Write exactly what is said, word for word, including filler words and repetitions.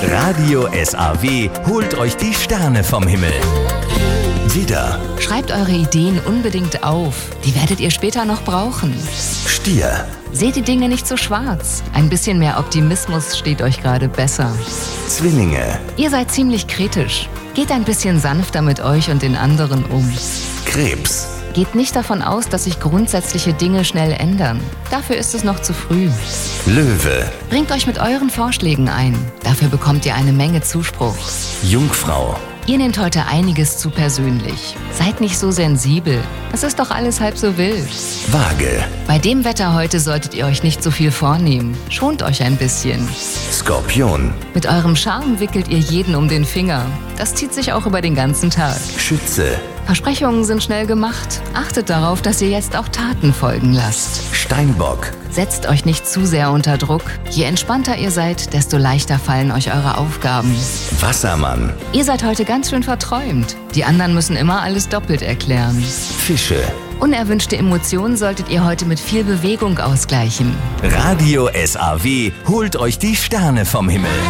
Radio S A W holt euch die Sterne vom Himmel. Widder, Schreibt eure Ideen unbedingt auf. Die werdet ihr später noch brauchen. Stier, Seht die Dinge nicht so schwarz. Ein bisschen mehr Optimismus steht euch gerade besser. Zwillinge, Ihr seid ziemlich kritisch. Geht ein bisschen sanfter mit euch und den anderen um. Krebs, Geht nicht davon aus, dass sich grundsätzliche Dinge schnell ändern. Dafür ist es noch zu früh. Löwe, Bringt euch mit euren Vorschlägen ein. Dafür bekommt ihr eine Menge Zuspruch. Jungfrau, Ihr nehmt heute einiges zu persönlich. Seid nicht so sensibel. Es ist doch alles halb so wild. Waage, Bei dem Wetter heute solltet ihr euch nicht so viel vornehmen. Schont euch ein bisschen. Skorpion, Mit eurem Charme wickelt ihr jeden um den Finger. Das zieht sich auch über den ganzen Tag. Schütze, Versprechungen sind schnell gemacht. Achtet darauf, dass ihr jetzt auch Taten folgen lasst. Steinbock, Setzt euch nicht zu sehr unter Druck. Je entspannter ihr seid, desto leichter fallen euch eure Aufgaben. Wassermann, Ihr seid heute ganz schön verträumt. Die anderen müssen immer alles doppelt erklären. Fische. Unerwünschte Emotionen solltet ihr heute mit viel Bewegung ausgleichen. Radio S A W holt euch die Sterne vom Himmel.